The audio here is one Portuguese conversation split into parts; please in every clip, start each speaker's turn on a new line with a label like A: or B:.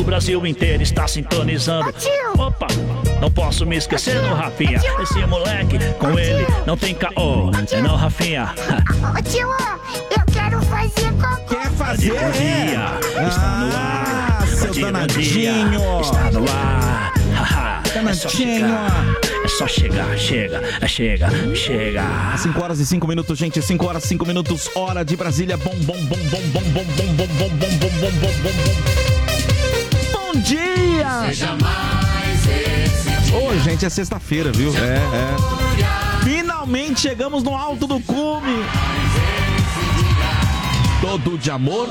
A: Brasil inteiro está sintonizando. Opa, não posso me esquecer do Rafinha. Esse moleque, com ele não tem caô. É não, Rafinha.
B: Ô tio, eu quero fazer cocô.
C: Quer fazer?
A: Bom dia, está no ar.
C: Seu
A: Bom dia,
C: danadinho.
A: está no ar. É só chegar, chega.
C: 5 horas e 5 minutos, gente. 5 horas e 5 minutos, hora de Brasília. Bom dia!
D: Seja mais esse dia.
C: Ô, gente, é sexta-feira, viu? Finalmente chegamos no alto do cume. Todo de amor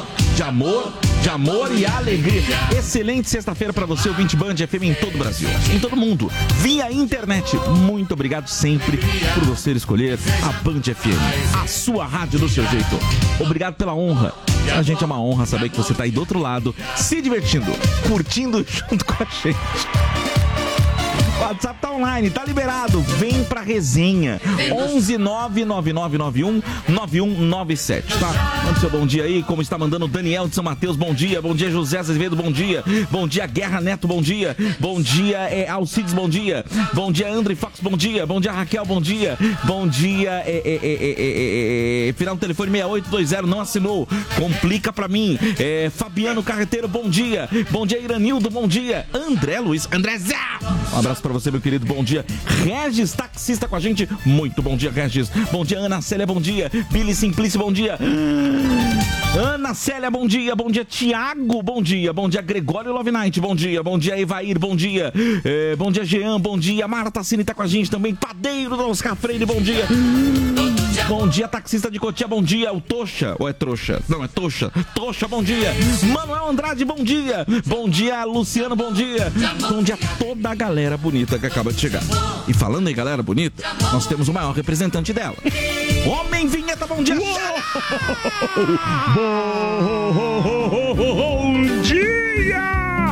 C: e alegria. Excelente sexta-feira pra você, ouvinte Band FM em todo o Brasil, em todo mundo, via internet. Muito obrigado sempre por você escolher a Band FM, a sua rádio do seu jeito. Obrigado pela honra. A gente é uma honra saber que você tá aí do outro lado, se divertindo, curtindo junto com a gente. O WhatsApp tá online, tá liberado. Vem pra resenha. 11999919197, tá? Manda seu bom dia aí, como está mandando o Daniel de São Mateus, bom dia. Bom dia, José Azevedo, bom dia. Bom dia, Guerra Neto, bom dia. Bom dia, Alcides, bom dia. Bom dia, André Fox, bom dia. Bom dia, Raquel, bom dia. Bom dia, final do telefone 6820, não assinou. Complica pra mim. Fabiano Carreteiro, bom dia. Bom dia, Iranildo, bom dia. André Luiz, André Zé. Um abraço pra você, meu querido, bom dia. Regis, taxista com a gente, muito bom dia, Regis. Bom dia, Ana Célia, bom dia. Billy Simplice, bom dia. Ana Célia, bom dia. Bom dia, Tiago, bom dia. Bom dia, Gregório Love Night, bom dia. Bom dia, Evair, bom dia. Bom dia, Jean, bom dia. Marta Cine tá com a gente também. Padeiro do Oscar Freire, bom dia. Bom dia, taxista de Cotia, bom dia. O Tocha, ou é Trouxa? Não, é Tocha. Tocha, bom dia. Manuel Andrade, bom dia. Bom dia, Luciano, bom dia. Bom dia a toda a galera bonita que acaba de chegar. E falando em galera bonita, nós temos o maior representante dela. Homem Vinheta, bom dia. Bom dia!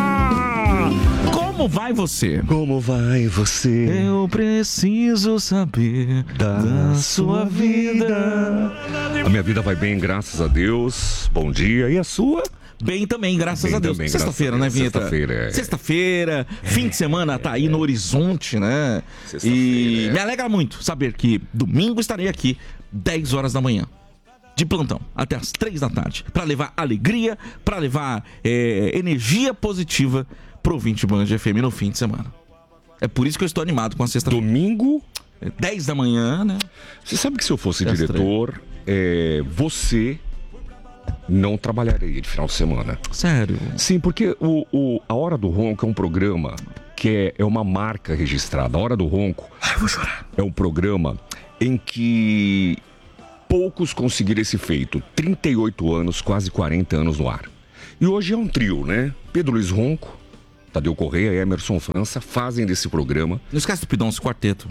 C: Como vai você?
E: Como vai você?
C: Eu preciso saber da sua vida.
E: A minha vida vai bem, graças a Deus. Bom dia. E a sua?
C: Bem também, graças a Deus. Sexta-feira, né, Vinheta? Sexta-feira, fim de semana tá aí no horizonte, né? E me alegra muito saber que domingo estarei aqui, 10 horas da manhã. De plantão, até as 3 da tarde. Pra levar alegria, pra levar energia positiva pro ouvinte Band FM no fim de semana. É por isso que eu estou animado com a sexta-feira.
E: Domingo?
C: 10 da manhã, né?
E: Você sabe que se eu fosse diretor, você não trabalharia de final de semana.
C: Sério?
E: Sim, porque a Hora do Ronco é um programa que é uma marca registrada. A Hora do Ronco é um programa em que poucos conseguiram esse feito. 38 anos, quase 40 anos no ar. E hoje é um trio, né? Pedro Luiz Ronco, Tadeu Correia e Emerson França fazem desse programa.
C: Não esquece do Pidoncio Quarteto.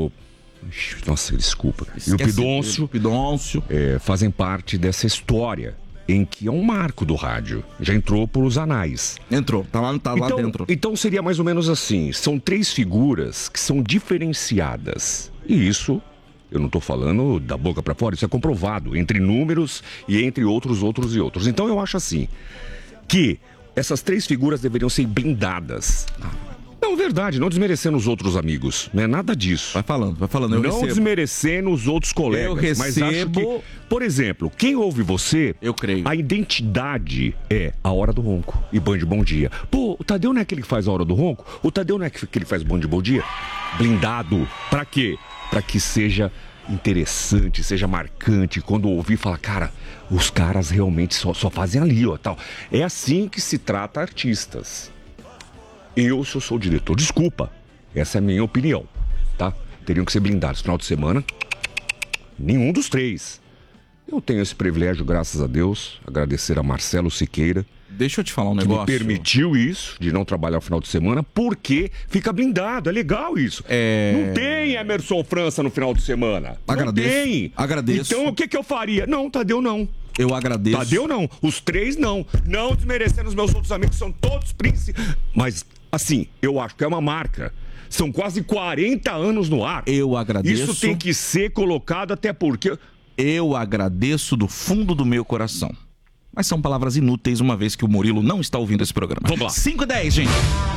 E: Nossa, desculpa. E o Pidoncio fazem parte dessa história em que é um marco do rádio. Já entrou pelos anais.
C: Entrou, tá lá dentro.
E: Então seria mais ou menos assim. São 3 figuras que são diferenciadas. E isso, eu não tô falando da boca pra fora, isso é comprovado entre números e entre outros. Então eu acho assim, que essas 3 figuras deveriam ser blindadas. Não, verdade, não desmerecendo os outros amigos, não é nada disso.
C: Vai falando, eu
E: não desmerecendo os outros colegas.
C: Eu recebo...
E: Mas acho que, por exemplo, quem ouve você,
C: eu creio,
E: a identidade é a Hora do Ronco e Band Bom Dia. Pô, o Tadeu não é aquele que faz a Hora do Ronco? O Tadeu não é aquele que faz Band Bom Dia? Blindado. Pra quê? Pra que seja interessante, seja marcante, quando ouvir falar, cara, os caras realmente só fazem ali, ó, tal. É assim que se trata artistas. Eu, se eu sou o diretor, desculpa, essa é a minha opinião, tá? Teriam que ser blindados. Final de semana, nenhum dos 3. Eu tenho esse privilégio, graças a Deus, agradecer a Marcelo Siqueira.
C: Deixa eu te falar um negócio.
E: Que me permitiu isso, de não trabalhar o final de semana, porque fica blindado, é legal isso. Não tem Emerson França no final de semana.
C: Agradeço.
E: Não tem.
C: Agradeço.
E: Então o que eu faria? Não, Tadeu não.
C: Eu agradeço.
E: Tadeu não. Os 3 não. Não desmerecendo os meus outros amigos, são todos príncipes. Mas, assim, eu acho que é uma marca. São quase 40 anos no ar.
C: Eu agradeço.
E: Isso tem que ser colocado, até porque...
C: Eu agradeço do fundo do meu coração. mas são palavras inúteis, uma vez que o Murilo não está ouvindo esse programa.
E: Vamos lá.
C: 5:10, gente.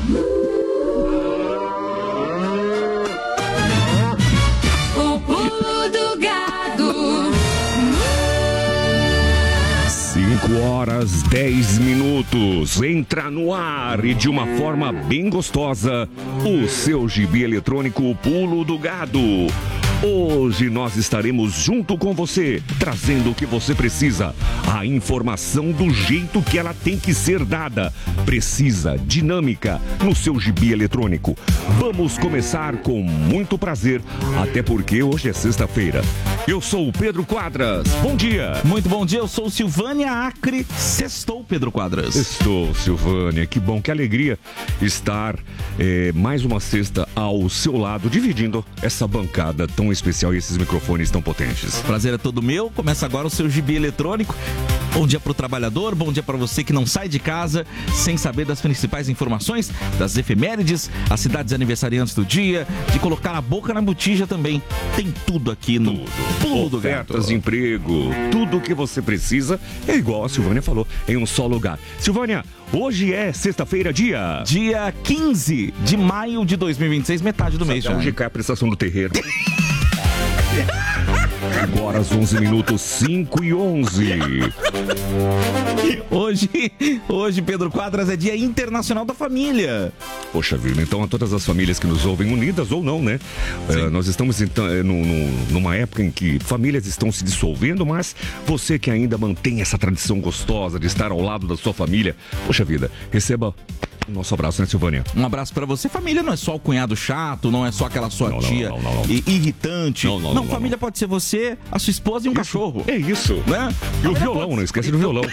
D: O pulo do gado.
E: 5h10. Entra no ar e de uma forma bem gostosa o seu gibi eletrônico O Pulo do Gado. Hoje nós estaremos junto com você, trazendo o que você precisa, a informação do jeito que ela tem que ser dada, precisa, dinâmica, no seu gibi eletrônico. Vamos começar com muito prazer, até porque hoje é sexta-feira. Eu sou o Pedro Quadras, bom dia.
C: Muito bom dia, eu sou Silvânia Acre. Sextou, Pedro Quadras.
E: Estou, Silvânia, que bom, que alegria estar mais uma sexta ao seu lado, dividindo essa bancada tão especial e esses microfones tão potentes.
C: Prazer é todo meu. Começa agora o seu gibi eletrônico. Bom dia pro trabalhador, bom dia para você que não sai de casa sem saber das principais informações, das efemérides, as cidades aniversariantes do dia, de colocar a boca na botija também. Tem tudo aqui no Pulo do Gato.
E: Ofertas de emprego, tudo o que você precisa é igual a Silvânia falou, em um só lugar. Silvânia, hoje é sexta-feira, dia
C: 15 de maio de 2026, metade do mês já.
E: Hoje cai a prestação do terreiro. Agora às 11 minutos, 5h11.
C: Hoje, Pedro Quadras, é Dia Internacional da Família.
E: Poxa vida, então a todas as famílias que nos ouvem, unidas ou não, né? Nós estamos então, numa época em que famílias estão se dissolvendo, mas você que ainda mantém essa tradição gostosa de estar ao lado da sua família, poxa vida, receba o nosso abraço, né, Silvânia?
C: Um abraço pra você. Família não é só o cunhado chato, não é só aquela sua tia irritante. Não, família pode ser você, a sua esposa e um cachorro.
E: É isso.
C: Né?
E: E o violão, não esquece do violão.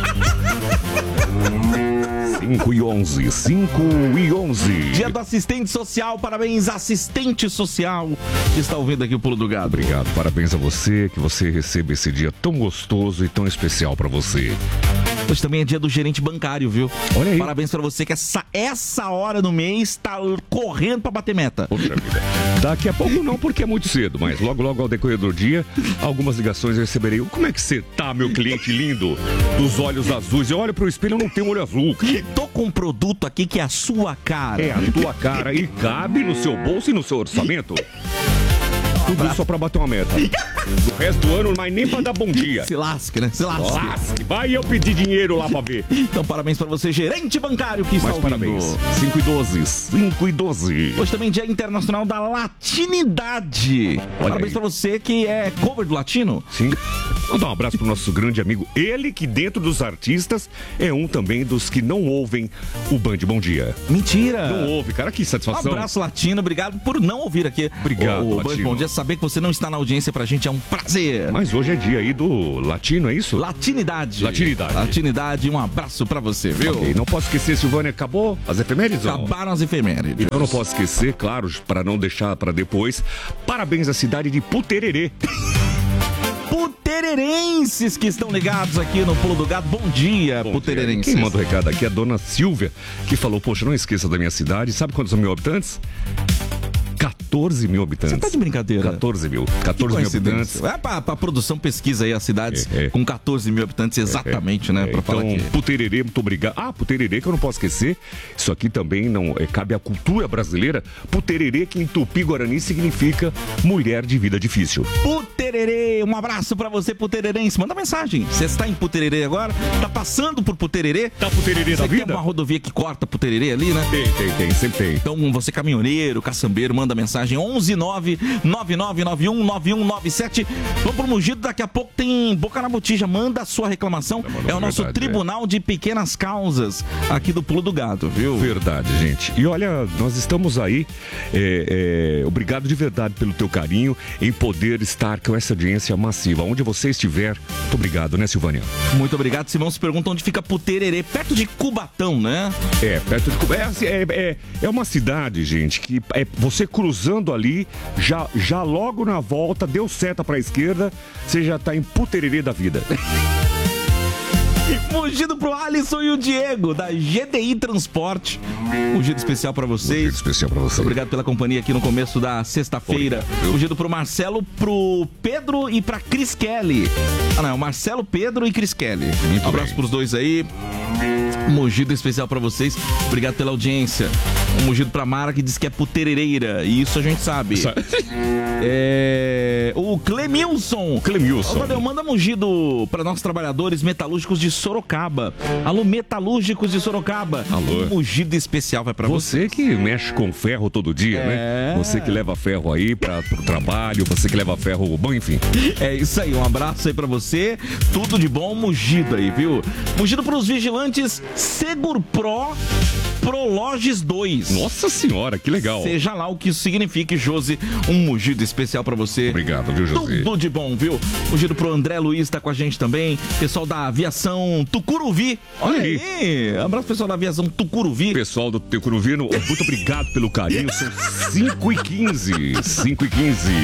E: 5h11.
C: Dia do assistente social, parabéns, assistente social que está ouvindo aqui o Pulo do Gado.
E: Obrigado, parabéns a você, que você receba esse dia tão gostoso e tão especial pra você.
C: Hoje também é dia do gerente bancário, viu?
E: Olha aí.
C: Parabéns pra você que essa hora do mês tá correndo pra bater meta.
E: Poxa vida. Daqui a pouco não, porque é muito cedo, mas logo ao decorrer do dia, algumas ligações eu receberei. Como é que você tá, meu cliente lindo? Dos olhos azuis. Eu olho pro espelho e não tenho olho azul.
C: Tô com um produto aqui que é a sua cara.
E: É a tua cara e cabe no seu bolso e no seu orçamento. Tudo isso só pra bater uma meta. No resto do ano, mas nem pra dar bom dia.
C: Se lasque, né? Se lasque.
E: Lasque. Vai eu pedir dinheiro lá pra ver.
C: Então, parabéns pra você, gerente bancário que está ouvindo.
E: Parabéns. 5h12.
C: Hoje também é Dia Internacional da Latinidade. Parabéns pra você que é cover do latino.
E: Sim. Vou dar um abraço pro nosso grande amigo. Ele que dentro dos artistas é um também dos que não ouvem o Band Bom Dia.
C: Mentira.
E: Não ouve, cara, que satisfação.
C: Um abraço, Latino. Obrigado por não ouvir aqui.
E: Obrigado,
C: o
E: Latino.
C: Band Bom Dia. Saber que você não está na audiência pra gente é um prazer.
E: Mas hoje é dia aí do latino, é isso?
C: Latinidade.
E: Latinidade.
C: Um abraço pra você, viu?
E: Ok, não posso esquecer, Silvânia, acabou as efemérides?
C: Acabaram as efemérides.
E: Eu não posso esquecer, claro, para não deixar para depois, parabéns à cidade de Putererê.
C: Putererenses que estão ligados aqui no Pulo do Gado. Bom dia, putererenses.
E: Quem manda o recado aqui é a dona Silvia, que falou, poxa, não esqueça da minha cidade. Sabe quantos mil habitantes? 14 mil habitantes.
C: Você tá de brincadeira?
E: 14 mil. 14 mil habitantes.
C: É pra produção pesquisa aí as cidades com 14 mil habitantes exatamente, né? Pra falar
E: então,
C: aqui.
E: Putererê, muito obrigado. Putererê, que eu não posso esquecer. Isso aqui também não cabe à cultura brasileira. Putererê, que em Tupi-Guarani significa mulher de vida difícil.
C: Putererê, um abraço pra você, putererense. Manda mensagem. Você está em Putererê agora? Tá passando por Putererê?
E: Tá Putererê da vida?
C: Tem uma rodovia que corta Putererê ali, né?
E: Tem, sempre tem.
C: Então, você caminhoneiro, caçambeiro, manda mensagem 11999919197. Vamos pro Mugido, daqui a pouco tem Boca na Botija. Manda a sua reclamação. É o nosso Tribunal de Pequenas Causas aqui do Pulo do Gado, viu?
E: Verdade, gente. E olha, nós estamos aí. Obrigado de verdade pelo teu carinho em poder estar com essa audiência massiva. Onde você estiver, muito obrigado, né, Silvânia?
C: Muito obrigado. Simão se pergunta onde fica Putererê, perto de Cubatão, né?
E: Perto de Cubatão. É uma cidade, gente, que você cruzando ali, já logo na volta, deu seta pra esquerda, você já tá em Putererê da vida.
C: Mugido pro Alisson e o Diego, da GDI Transporte. Mugido especial pra vocês.
E: Mugido especial pra você.
C: Obrigado pela companhia aqui no começo da sexta-feira. Mugido pro Marcelo, pro Pedro e pra Cris Kelly. Ah, não, Marcelo, Pedro e Cris Kelly.
E: Muito
C: abraço
E: bem.
C: pros dois aí. Mugido especial pra vocês. Obrigado pela audiência. Um mugido pra Mara, que diz que é putereira. E isso a gente sabe. O Clemilson.
E: Clemilson.
C: Tadeu, manda mugido para nossos trabalhadores metalúrgicos de Sorocaba. Alô, metalúrgicos de Sorocaba.
E: Alô.
C: Um mugido especial vai para você.
E: Você que mexe com ferro todo dia, né? Você que leva ferro aí pro trabalho, você que leva ferro, bom, enfim.
C: É isso aí, um abraço aí pra você. Tudo de bom, mugido aí, viu? Mugido pros vigilantes Segurpro Prologes 2.
E: Nossa senhora, que legal.
C: Seja lá o que isso signifique, Josi, um mugido especial pra você.
E: Obrigado, viu, Josi?
C: Tudo de bom, viu? Mugido pro André Luiz, tá com a gente também. Pessoal da aviação Tucuruvi. Olha aí. Abraço, pessoal da aviação Tucuruvi.
E: Pessoal do Tucuruvi, muito obrigado pelo carinho. São 5h15. 5h15.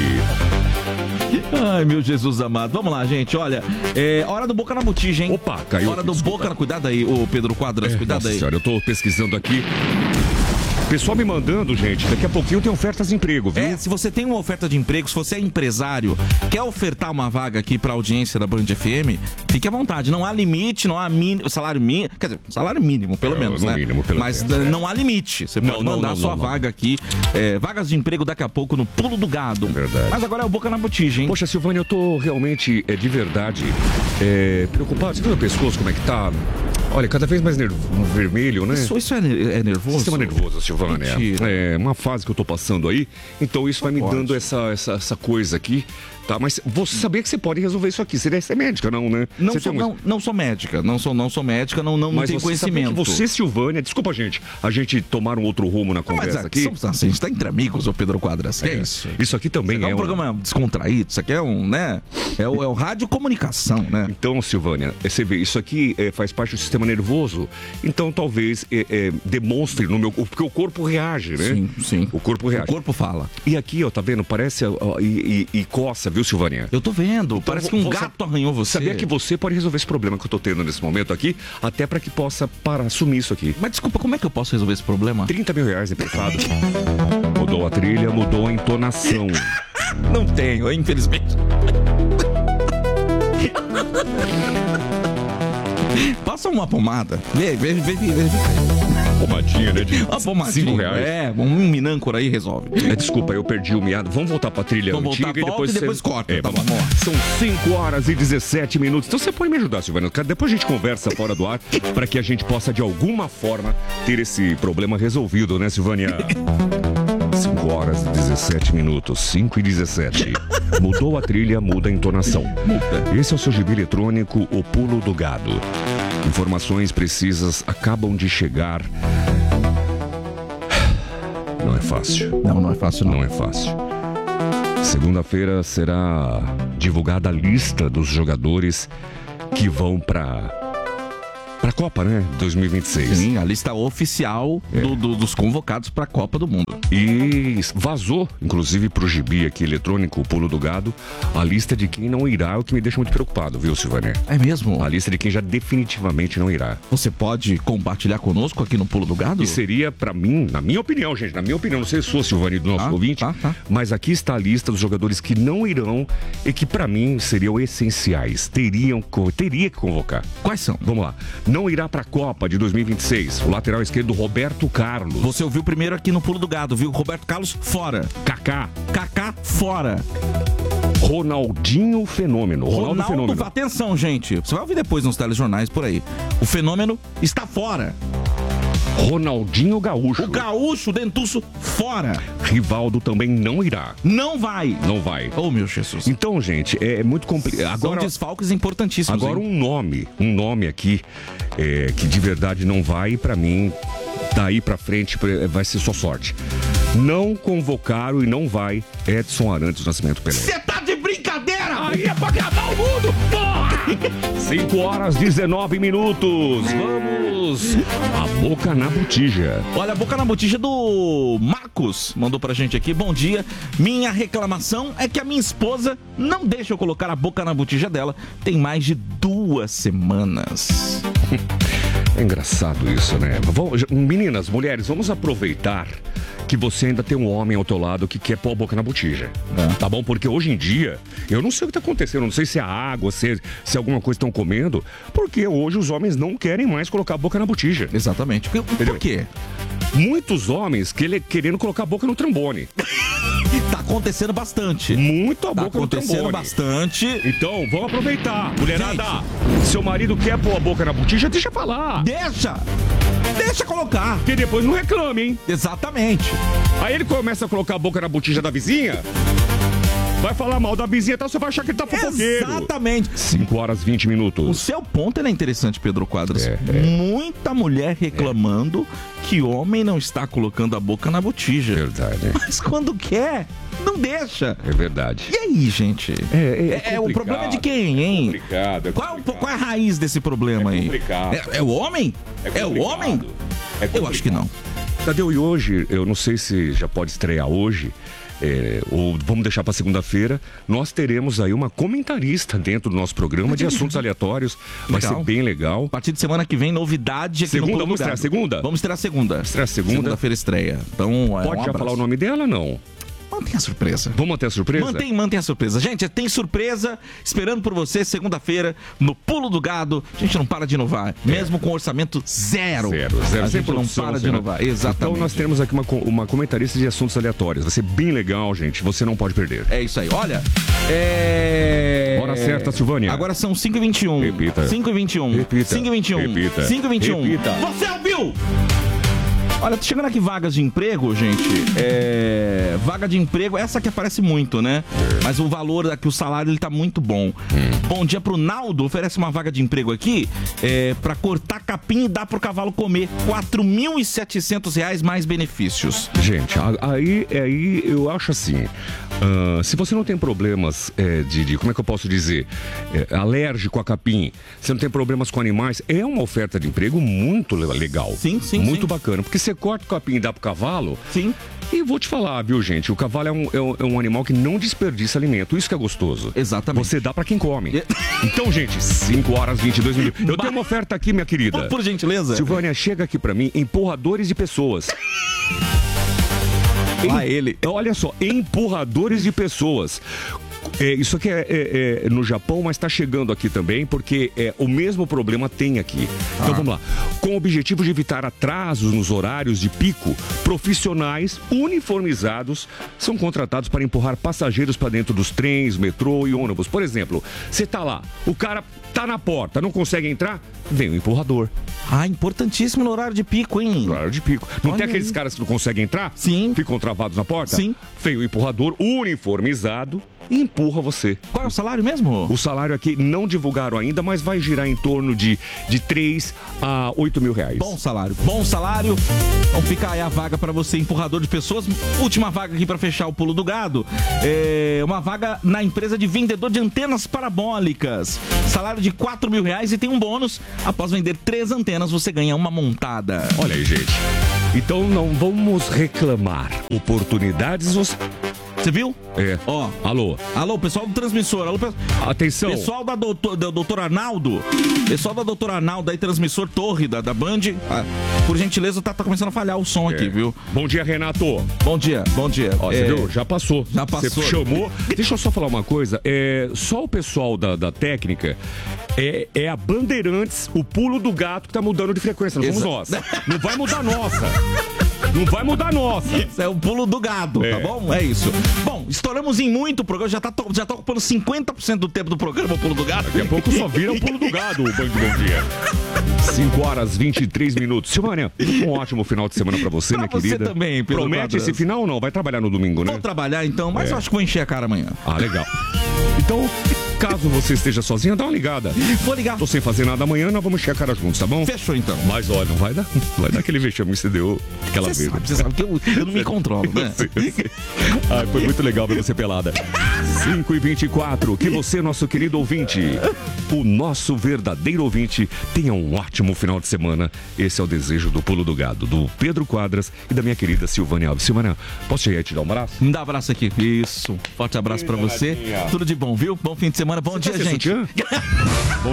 C: Ai, meu Jesus amado. Vamos lá, gente. Olha, hora do Boca na Botija, hein?
E: Opa, caiu.
C: Hora do Boca na... Cuidado aí, ô Pedro Quadras, cuidado
E: Nossa
C: aí.
E: senhora, eu tô pesquisando aqui. Pessoal me mandando, gente, daqui a pouquinho tem ofertas de emprego, viu?
C: Se você tem uma oferta de emprego, se você é empresário, quer ofertar uma vaga aqui pra audiência da Band FM, fique à vontade. Não há limite, não há salário mínimo, quer dizer, salário mínimo, pelo menos, né?
E: Mínimo, pelo
C: Mas
E: menos,
C: não há limite. Você pode mandar sua vaga aqui. Vagas de emprego daqui a pouco no Pulo do Gado.
E: Verdade.
C: Mas agora é o Boca na Botija, hein?
E: Poxa, Silvânia, eu tô realmente, de verdade, preocupado. Você viu meu pescoço, como é que tá? Olha, cada vez mais vermelho, né?
C: Isso é nervoso?
E: Sistema nervoso, Silvânia.
C: Mentira.
E: É uma fase que eu tô passando aí. Então isso vai me dando essa coisa aqui. Tá, mas você sabia que você pode resolver isso aqui. Você deve ser médica, não, né?
C: Não sou médica. Não sou médica, não tenho conhecimento.
E: Mas você, Silvânia, desculpa, gente, a gente tomar um outro rumo na conversa aqui.
C: A gente tá entre amigos, ô Pedro Quadras. É isso.
E: Isso aqui também
C: é um programa descontraído. Isso aqui é né? É o rádio comunicação, né?
E: Então, Silvânia, você vê, isso aqui faz parte do sistema nervoso. Então, talvez demonstre no meu corpo, porque o corpo reage, né?
C: Sim.
E: O corpo reage.
C: O corpo fala.
E: E aqui, ó, tá vendo? Parece e coça, viu, Silvânia?
C: Eu tô vendo. Então, parece que um gato arranhou você.
E: Sabia que você pode resolver esse problema que eu tô tendo nesse momento aqui, até pra que possa assumir isso aqui.
C: Mas desculpa, como é que eu posso resolver esse problema?
E: 30 mil reais emprestado. Mudou a trilha, mudou a entonação.
C: Não tenho, infelizmente. Passa uma pomada. Vê.
E: Pomadinha, né?
C: Uma pomadinha.
E: 5 reais.
C: Um minâncora aí resolve.
E: Desculpa, eu perdi o miado. Vamos voltar pra trilha antiga e depois
C: corta.
E: Vamos lá. São 5h17. Então você pode me ajudar, Silvana. Depois a gente conversa fora do ar pra que a gente possa, de alguma forma, ter esse problema resolvido, né, Silvânia? 5h17. 5h17. Mudou a trilha, muda a entonação. Esse é o seu gibi eletrônico, O Pulo do Gado. Informações precisas acabam de chegar. Não é fácil.
C: Não é fácil, não.
E: Não é fácil. Segunda-feira será divulgada a lista dos jogadores que vão pra Copa, né? 2026.
C: Sim, a lista oficial dos convocados pra Copa do Mundo.
E: E vazou, inclusive pro gibi aqui eletrônico, o Pulo do Gado, a lista de quem não irá, o que me deixa muito preocupado, viu, Silvânia?
C: É mesmo?
E: A lista de quem já definitivamente não irá.
C: Você pode compartilhar conosco aqui no Pulo do Gado?
E: E seria, pra mim, na minha opinião, gente, não sei se sou, Silvânia, do nosso ouvinte, mas aqui está a lista dos jogadores que não irão e que, pra mim, seriam essenciais. Teria que convocar.
C: Quais são?
E: Vamos lá. Não irá pra Copa de 2026. O lateral esquerdo, Roberto Carlos.
C: Você ouviu primeiro aqui no Pulo do Gado, viu? Roberto Carlos, fora.
E: Kaká,
C: fora.
E: Ronaldinho Fenômeno. Ronaldo Fenômeno.
C: Atenção, gente. Você vai ouvir depois nos telejornais por aí. O Fenômeno está fora.
E: Ronaldinho Gaúcho.
C: O Gaúcho Dentuço, fora.
E: Rivaldo também não irá.
C: Não vai.
E: Não vai.
C: Oh, meu Jesus.
E: Então, gente, é muito complicado.
C: Agora, são desfalques importantíssimos.
E: Agora, um nome aqui que de verdade não vai, pra mim, daí pra frente vai ser só sorte. Não convocaram e não vai Edson Arantes do Nascimento Pelé.
C: Você tá de brincadeira? Aí é pra acabar o mundo, porra!
E: 5 horas 19 minutos. Vamos. A boca na botija.
C: Olha, a boca na botija do Marcos mandou pra gente aqui. Bom dia. Minha reclamação é que a minha esposa não deixa eu colocar a boca na botija dela. Tem mais de 2 semanas.
E: É engraçado isso, né? Meninas, mulheres, vamos aproveitar que você ainda tem um homem ao teu lado que quer pôr a boca na botija. Tá bom? Porque hoje em dia, eu não sei o que tá acontecendo, não sei se é água, se alguma coisa estão comendo, porque hoje os homens não querem mais colocar a boca na botija.
C: Exatamente. Por quê?
E: Muitos homens querendo colocar a boca no trombone.
C: Tá acontecendo bastante.
E: Muito a boca no trombone.
C: Tá acontecendo bastante.
E: Então, vamos aproveitar. Mulherada, seu marido quer pôr a boca na botija, deixa falar.
C: Deixa colocar.
E: Porque depois não reclame, hein?
C: Exatamente.
E: Aí ele começa a colocar a boca na botija da vizinha, vai falar mal da vizinha e tal, você vai achar que ele tá fofoqueiro.
C: Exatamente.
E: 5 horas 20 minutos.
C: O seu ponto é interessante, Pedro Quadros. Muita mulher reclamando que homem não está colocando a boca na botija.
E: Verdade.
C: Mas quando quer, não deixa.
E: É verdade.
C: E aí, gente? O problema é de quem, hein?
E: Complicado.
C: Qual é a raiz desse problema aí? É o homem? É o homem? Eu acho que não.
E: Tadeu, e hoje, eu não sei se já pode estrear hoje, ou vamos deixar para segunda-feira, nós teremos aí uma comentarista dentro do nosso programa de assuntos aleatórios. Vai ser bem legal.
C: A partir de semana que vem, novidade aqui
E: segunda, vamos estrear segunda?
C: Vamos estrear segunda.
E: Segunda-feira
C: estreia. Então,
E: pode já falar o nome dela, não?
C: Mantém a surpresa.
E: Vamos manter a surpresa?
C: Mantém a surpresa. Gente, tem surpresa esperando por você segunda-feira no Pulo do Gado. A gente não para de inovar. Mesmo com orçamento zero. A gente não para de inovar. Exatamente.
E: Então nós temos aqui uma comentarista de assuntos aleatórios. Vai ser bem legal, gente. Você não pode perder.
C: É isso aí. Olha,
E: Hora certa, Silvânia.
C: Agora são 5h21.
E: Repita.
C: 5h21.
E: Repita.
C: 5h21.
E: Repita.
C: 5h21.
E: Repita.
C: Você ouviu? Olha, tô chegando aqui vagas de emprego, gente. Vaga de emprego, essa que aparece muito, né? Mas o valor aqui, o salário, ele tá muito bom. Bom dia pro Naldo, oferece uma vaga de emprego aqui pra cortar capim e dar pro cavalo comer. R$4.700 mais benefícios.
E: Gente, aí eu acho assim, se você não tem problemas como é que eu posso dizer, alérgico a capim, você não tem problemas com animais, é uma oferta de emprego muito legal.
C: Sim.
E: Muito bacana, porque você corta o capim e dá pro cavalo.
C: Sim.
E: E vou te falar, viu, gente? O cavalo é um animal que não desperdiça alimento. Isso que é gostoso.
C: Exatamente.
E: Você dá pra quem come. Então, gente, 5 horas 22 minutos. Eu tenho uma oferta aqui, minha querida.
C: Por gentileza.
E: Silvânia, chega aqui pra mim, empurradores de pessoas. Olha só, empurradores de pessoas. Isso aqui é no Japão, mas está chegando aqui também, porque o mesmo problema tem aqui. Então vamos lá. Com o objetivo de evitar atrasos nos horários de pico, profissionais uniformizados são contratados para empurrar passageiros para dentro dos trens, metrô e ônibus. Por exemplo, você tá lá, o cara tá na porta, não consegue entrar, vem o empurrador.
C: Importantíssimo no horário de pico, hein?
E: No horário de pico. Não tem aqueles caras que não conseguem entrar?
C: Sim.
E: Ficam travados na porta?
C: Sim.
E: Vem o empurrador uniformizado e empurra você.
C: Qual é o salário mesmo?
E: O salário aqui não divulgaram ainda, mas vai girar em torno de 3 a 8 mil reais.
C: Bom salário. Então fica aí a vaga pra você, empurrador de pessoas. Última vaga aqui pra fechar o Pulo do Gado. Uma vaga na empresa de vendedor de antenas parabólicas. Salário de 4 mil reais e tem um bônus. Após vender 3 antenas, você ganha uma montada.
E: Olha aí, gente. Então não vamos reclamar. Oportunidades
C: Você viu?
E: Ó. Alô,
C: pessoal do transmissor.
E: Atenção.
C: Pessoal da doutora Arnaldo. Pessoal da doutora Arnaldo aí, transmissor Torre da Band. Por gentileza, tá começando a falhar o som aqui, viu?
E: Bom dia, Renato.
C: Bom dia.
E: Ó, você viu? Já passou. Você chamou. Deixa eu só falar uma coisa. Só o pessoal da técnica é a Bandeirantes, o Pulo do Gato que tá mudando de frequência. Não somos nós. Não vai mudar a nossa. Não vai mudar a nossa.
C: Isso é o Pulo do Gado, tá bom? É isso. Bom, estouramos em muito o programa. Já tá ocupando 50% do tempo do programa, o Pulo do Gado.
E: Daqui a pouco só vira o Pulo do Gado, o Band Bom Dia. 5 horas 23 minutos. Silvânia, um ótimo final de semana pra você, minha querida.
C: Você também, Pedro.
E: Promete esse final ou não? Vai trabalhar no domingo, né?
C: Vou trabalhar então, mas eu acho que vou encher a cara amanhã.
E: Legal. Então, caso você esteja sozinha, dá uma ligada.
C: Vou ligar.
E: Tô sem fazer nada amanhã, nós vamos encher a cara juntos, tá bom?
C: Fechou então.
E: Mas olha, não vai dar aquele vexame que você deu aquela vez.
C: Você sabe que eu não me controlo, né?
E: Foi muito legal ver você pelada. 5h24, que você, nosso querido ouvinte, o nosso verdadeiro ouvinte tenha um ótimo final de semana. Esse é o desejo do Pulo do Gado, do Pedro Quadras e da minha querida Silvânia Alves. Silvânia, posso chegar e te dar um abraço?
C: Me dá um abraço aqui. Isso. Forte abraço pra você. Tudo de bom, viu? Bom fim de semana. Bom dia, gente.